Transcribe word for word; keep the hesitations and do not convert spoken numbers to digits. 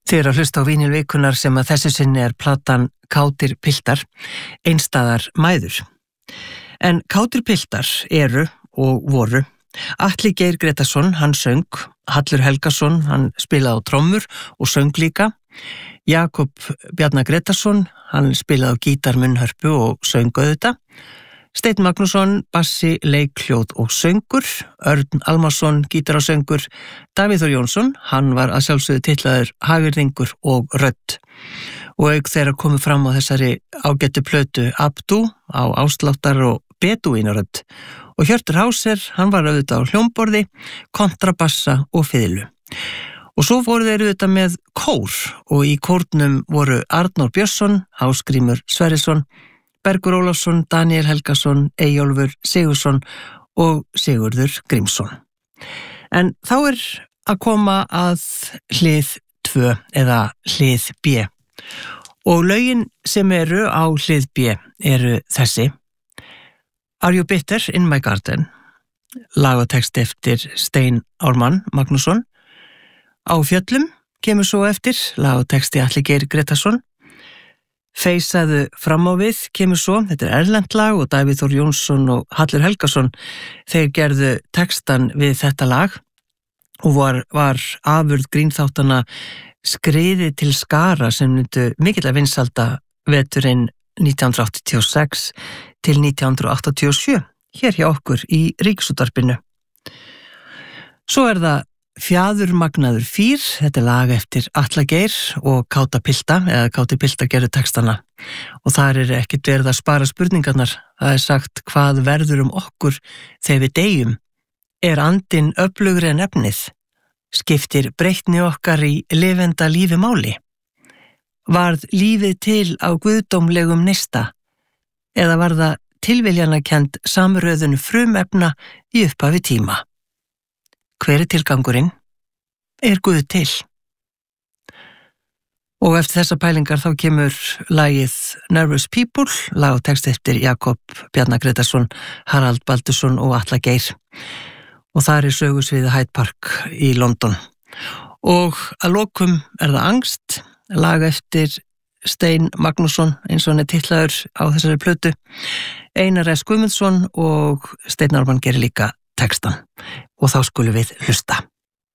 Þið eru að hlusta á Vínil vikunnar sem að þessu sinni er platan Kátir piltar, einstæðar mæður. En Kátir piltar eru og voru Atli Geir Gretarsson, hann söng, Hallur Helgason, hann spilaði á trommur og söng líka, Jakob Bjarnar Gretarsson, hann spilaði á gítar, munnhörpu og söng auðvitað, Steinn Magnússon, bassi, leikhljóð og söngur, Örn Almarsson, gítar og söngur, Davíð Þór Jónsson, hann var að sjálfsögðu titlaður hagyrðingur og rödd. Og auk þeirra komu fram á þessari ágættu plötu Abdú á ásláttar og bedúínarödd. Og Hjörtur Hauser, hann var auðvitað á hljómborði, kontrabassa og fiðlu. Og svo voru þeir auðvitað með kór og í kórnum voru Arnór Björnsson, Ásgrímur Sverrisson, Bergur Ólafsson, Daniel Helgason, Eyjólfur Sigursson og Sigurður Grímsson. En þá er að koma að hlið tvö eða hlið B. Og lögin sem eru á hlið B eru þessi: Are You Bitter in My Garden, lag og text eftir Stein Ármann Magnússon. Á fjöllum kemur svo eftir lag og texti Atli Geir Gretarsson. Feisaðu fram á við kemur svo, þetta er erlent lag og Davíð Þór Jónsson og Hallur Helgason, þeir gerðu textan við þetta lag og var, var afurð grínþáttana Skriði til skara sem myndu mikilla vinsalda veturinn nítján hundruð áttatíu og sex til nítján hundruð áttatíu og sjö, hér hjá okkur í Ríkisútvarpinu. Svo er það Fjaðurmagnaður fýr, þetta er lag eftir Atla Geir og Káta pilta, eða Káti pilta gerðu textana. Og þar er ekkert verið að spara spurningarnar, það er sagt hvað verður um okkur þegar við deyjum. Er andinn öflugri en efnið? Skiptir breytni okkar í lifenda lífi máli? Varð lífið til á guðdómlegum neista? Eða var það tilviljanakend samröðun frumefna í upphafi tíma? Hver er tilgangurinn? Er Guð til? Og eftir þessa pælingar þá kemur lagið Nervous People, lag og text eftir Jakob Bjarnar Gretarsson, Harald Baldursson og Atla Geir. Og þar er sögusviði Hyde Park í London. Og að lokum er það Angst, lag eftir Stein Magnússon, eins og hann er titlaður á þessari plötu. Einar S. Guðmundsson og Steinn Ármann gerir líka textan. Og þá skulum við hlusta.